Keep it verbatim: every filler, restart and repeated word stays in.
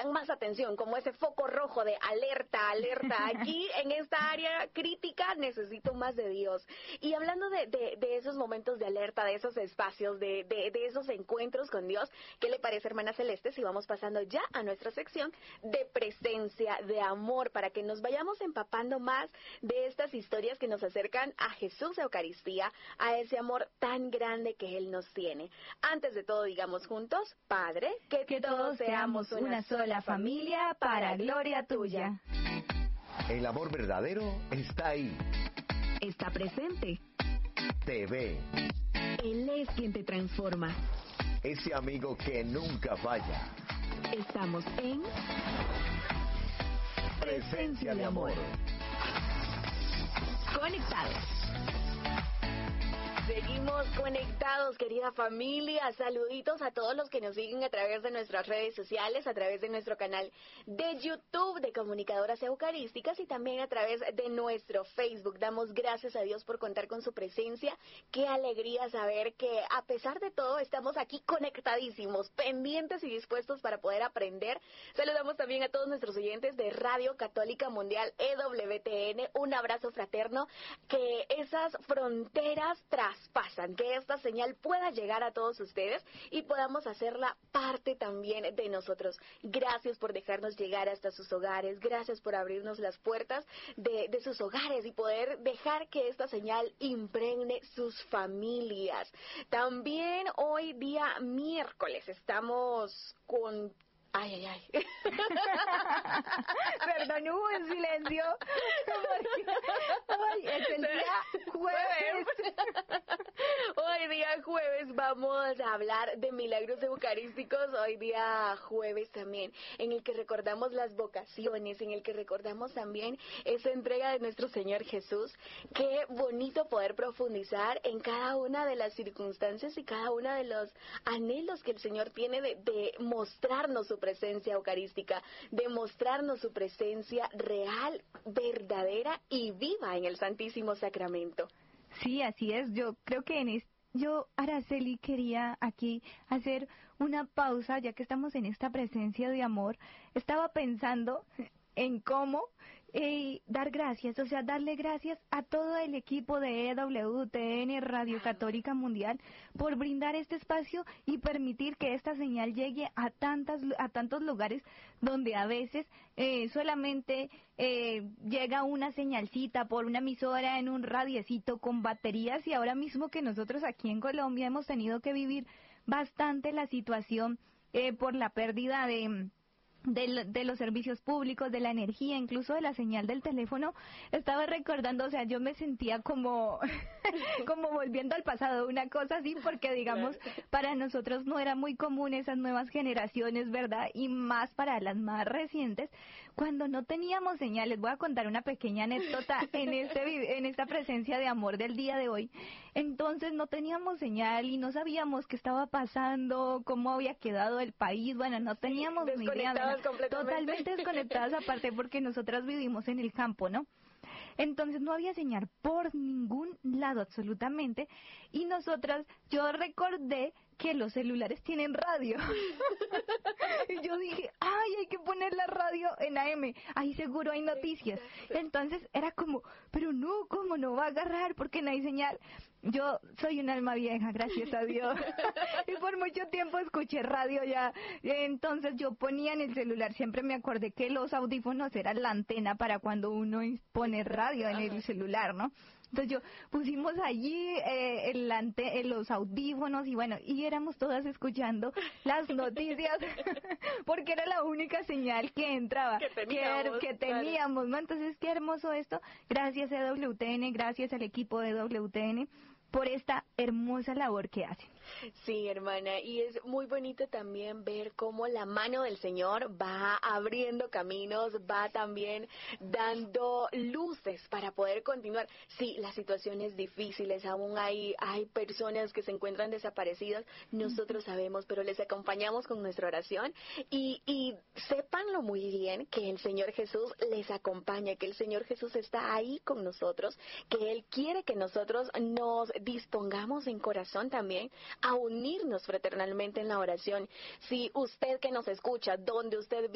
prestan más atención, como ese foco rojo de alerta, alerta, aquí en esta área crítica necesito más de Dios. Y hablando de, de, de esos momentos de alerta, de esos espacios, de, de, de esos encuentros con Dios, ¿qué le parece, hermana Celeste, si vamos pasando ya a nuestra sección de presencia, de amor, para que nos vayamos empapando más de estas historias que nos acercan a Jesús Eucaristía, a ese amor tan grande que Él nos tiene? Antes de todo, digamos juntos: Padre, que, que todos seamos una sola familia para gloria tuya. El amor verdadero está ahí. Está presente. Te ve. Él es quien te transforma. Ese amigo que nunca falla. Estamos en Presencia de amor. Conectados. Seguimos conectados, querida familia. Saluditos a todos los que nos siguen a través de nuestras redes sociales, a través de nuestro canal de YouTube de Comunicadoras Eucarísticas y también a través de nuestro Facebook. Damos gracias a Dios por contar con su presencia. Qué alegría saber que a pesar de todo estamos aquí conectadísimos, pendientes y dispuestos para poder aprender. Saludamos también a todos nuestros oyentes de Radio Católica Mundial E W T N. Un abrazo fraterno, que esas fronteras tras pasan, que esta señal pueda llegar a todos ustedes y podamos hacerla parte también de nosotros. Gracias por dejarnos llegar hasta sus hogares, gracias por abrirnos las puertas de, de sus hogares y poder dejar que esta señal impregne sus familias. También hoy día miércoles estamos con... Ay, ay, ay. Perdón, hubo un silencio. Hoy es el día jueves. Hoy día jueves vamos a hablar de milagros eucarísticos. Hoy día jueves también, en el que recordamos las vocaciones, en el que recordamos también esa entrega de nuestro Señor Jesús. Qué bonito poder profundizar en cada una de las circunstancias y cada uno de los anhelos que el Señor tiene de, de mostrarnos su presencia eucarística, de mostrarnos su presencia real, verdadera y viva en el Santísimo Sacramento. Sí, así es. Yo creo que en este, yo, Araceli, quería aquí hacer una pausa, ya que estamos en esta presencia de amor. Estaba pensando en cómo eh, dar gracias, o sea, darle gracias a todo el equipo de E W T N Radio Católica Mundial por brindar este espacio y permitir que esta señal llegue a tantas a tantos lugares donde a veces eh, solamente eh, llega una señalcita por una emisora en un radiecito con baterías, y ahora mismo que nosotros aquí en Colombia hemos tenido que vivir bastante la situación eh, por la pérdida de De, de los servicios públicos, de la energía, incluso de la señal del teléfono. Estaba recordando, o sea, yo me sentía como como volviendo al pasado, una cosa así, porque digamos, para nosotros no era muy común esas nuevas generaciones, ¿verdad? Y más para las más recientes, cuando no teníamos señales. Voy a contar una pequeña anécdota en este en esta presencia de amor del día de hoy. Entonces no teníamos señal y no sabíamos qué estaba pasando, cómo había quedado el país. Bueno, no teníamos ni idea de nada. Totalmente desconectadas, aparte porque nosotras vivimos en el campo, ¿no? Entonces no había señal por ningún lado absolutamente, y nosotras, yo recordé que los celulares tienen radio. Y yo dije, ay, hay que poner la radio en A M, ahí seguro hay noticias. Entonces era como, pero no, ¿cómo no va a agarrar? Porque no hay señal. Yo soy un alma vieja, gracias a Dios. Y por mucho tiempo escuché radio ya. Entonces yo ponía en el celular, siempre me acordé que los audífonos eran la antena para cuando uno pone radio en el celular, ¿no? Entonces yo pusimos allí eh, el ante, eh, los audífonos y bueno, y éramos todas escuchando las noticias porque era la única señal que entraba, que teníamos, que, que teníamos, claro. ¿no? Entonces qué hermoso esto. Gracias a E W T N, gracias al equipo de E W T N por esta hermosa labor que hacen. Sí, hermana, y es muy bonito también ver cómo la mano del Señor va abriendo caminos, va también dando luces para poder continuar. Sí, la situación es difícil, aún hay, hay personas que se encuentran desaparecidas, nosotros sabemos, pero les acompañamos con nuestra oración y, y sépanlo muy bien que el Señor Jesús les acompaña, que el Señor Jesús está ahí con nosotros, que Él quiere que nosotros nos dispongamos en corazón también a unirnos fraternalmente en la oración. Si usted que nos escucha, donde usted